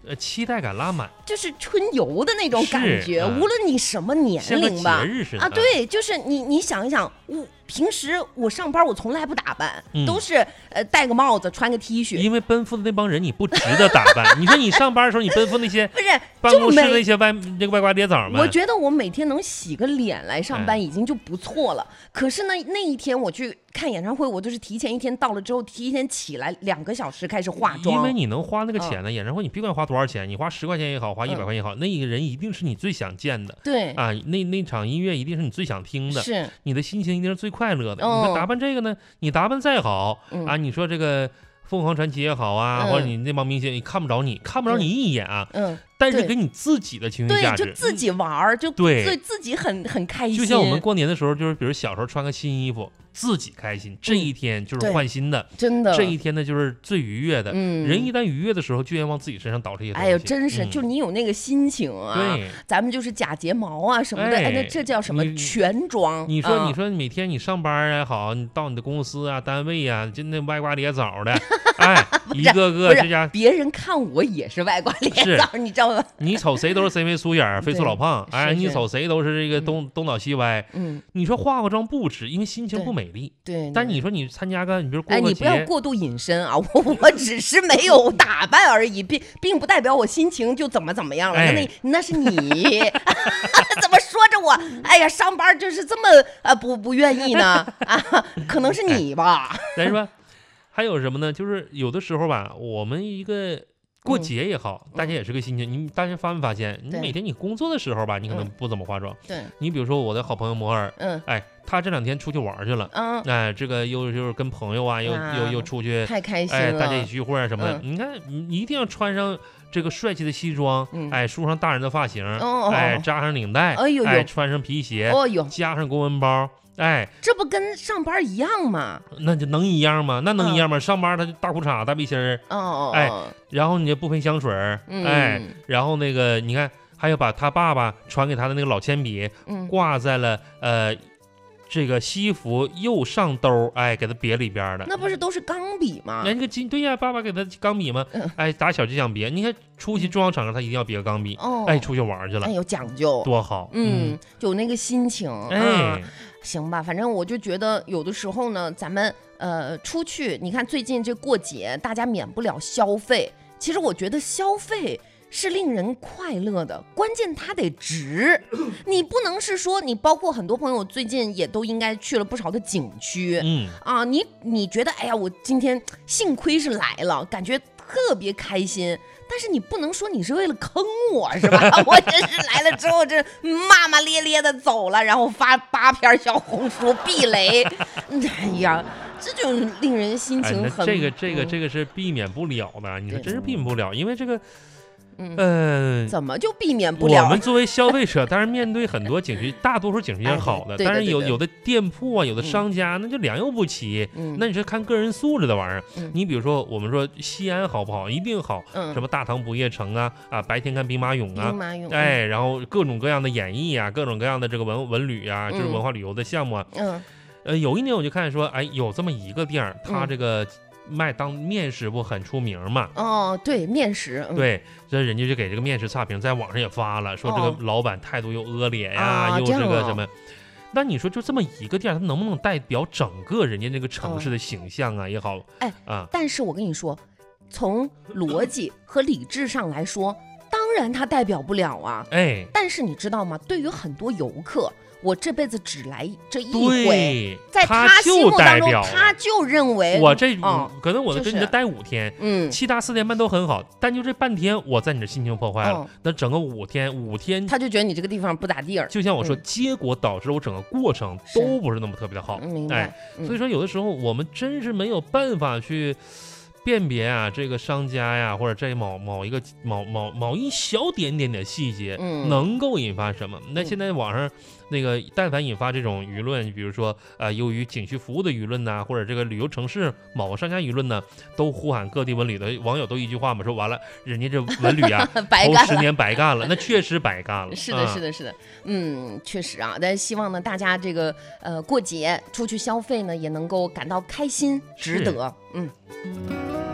期待感拉满， 就是春游的那种感觉，无论你什么年龄吧， 像个节日似的对，就是你想一想，平时我上班我从来不打扮，都是戴个帽子穿个 T 恤， 因为奔赴的那帮人你不值得打扮。你说你上班的时候你奔赴那些不是办公室那些歪瓜裂枣们， 我觉得我每天能洗个脸来上班已经就不错了。可是呢，那一天我去看演唱会，我就是提前一天到了之后，提前起来2个小时开始化妆， 因为你能花那个钱呢，演唱会你别管花多少钱，你花10块钱也好，花100块钱也好，那一个人一定是你最想见的， 对啊，那场音乐一定是你最想听的， 是你的心情一定是最快乐的。你说打扮这个呢，你打扮再好啊，你说这个凤凰传奇也好啊，或者你那帮明星，看不着你一眼啊，但是给你自己的情绪价值， 对，就自己玩，就对自己很开心。 就像我们过年的时候，就是比如小时候穿个新衣服，自己开心，这一天就是换新的， 真的， 这一天呢就是最愉悦的。人一旦愉悦的时候，就愿往自己身上倒这些东西。 哎呦，真是，就你有那个心情啊。 对， 咱们就是假睫毛啊什么的，那这叫什么全妆？ 你说每天你上班也好，你到你的公司啊、单位啊，就那歪瓜裂枣的，哎，一个个这家， 别人看我也是歪瓜裂枣，你知道吗？ 你瞅谁都是谁眉鼠眼、肥瘦老胖，哎，你瞅谁都是这个东倒西歪。你说化个妆不值，因为心情不美丽。 对。 但你说你参加个，你比如过个节， 你不要过度引申啊！我只是没有打扮而已，并不代表我心情就怎么样了。那是你，怎么说着我？哎呀，上班就是这么不愿意呢？可能是你吧。 但是吧，还有什么呢？就是有的时候吧，我们一个。过节也好，大家也是个心情。大家发没发现，你每天你工作的时候吧，你可能不怎么化妆。 对， 你比如说我的好朋友摩尔，哎，他这2天出去玩去了，哎，这个又跟朋友啊，又出去， 太开心了， 哎，大家一起聚会啊什么的。你看，一定要穿上这个帅气的西装，哎，梳上大人的发型，哎，扎上领带，哎，穿上皮鞋，加上公文包。哎， 这不跟上班一样吗？ 那就能一样吗？那能一样吗？上班他就大裤衩大背心儿，哎，然后你也不喷香水哎，然后那个你看，还有把他爸爸传给他的那个老铅笔，挂在了这个西服右上兜，哎，给他别里边的。 那不是都是钢笔吗？ 那个对呀，爸爸给他钢笔吗？哎，打小就想别。你看出席重要场合，他一定要别个钢笔。哎，出去玩去了， 哎，有讲究， 多好。 有那个心情。哎。行吧，反正我就觉得有的时候呢，咱们出去，你看最近这过节，大家免不了消费。其实我觉得消费是令人快乐的，关键它得值。你不能是说你，包括很多朋友最近也都应该去了不少的景区，你觉得哎呀，我今天幸亏是来了，感觉特别开心。但是你不能说你是为了坑我，是吧？我这是来了之后，这骂骂咧咧的走了，然后发8篇小红书避雷。哎呀，这就令人心情很…… 这个是避免不了的。你说真是避免不了，因为这个。 怎么就避免不了？ 我们作为消费者，当然面对很多景区，大多数景区是好的，但是有的店铺啊，有的商家那就良莠不齐。那你是看个人素质的玩意儿。你比如说，我们说西安好不好？一定好。什么大唐不夜城啊，白天看兵马俑啊，哎，然后各种各样的演艺啊，各种各样的这个文旅啊，就是文化旅游的项目啊。有一年我就看说，哎，有这么一个店儿，他这个。卖当面食不很出名嘛？ 对，面食， 对，这人家就给这个面食差评，在网上也发了，说这个老板态度又恶劣呀，又这个什么。那你说就这么一个店，它能不能代表整个人家那个城市的形象啊也好？ 但是我跟你说，从逻辑和理智上来说，当然它代表不了啊。但是你知道吗？对于很多游客。我这辈子只来这一回，在他心目当中，他就认为我这可能我跟你这待5天，其他4天半都很好，但就这半天我在你这心情破坏了，那整个5天， 他就觉得你这个地方不咋地儿。 就像我说，结果导致我整个过程都不是那么特别的好， 哎， 所以说有的时候我们真是没有办法去。辨别啊，这个商家呀，或者这某一小点点的细节，能够引发什么？那现在网上那个，但凡引发这种舆论，比如说由于景区服务的舆论呐，或者这个旅游城市某个商家舆论呢，都呼喊各地文旅的网友都一句话嘛，说完了，人家这文旅啊，头10年白干了，那确实白干了。 是的，确实啊。但希望呢，大家这个过节出去消费呢，也能够感到开心，值得。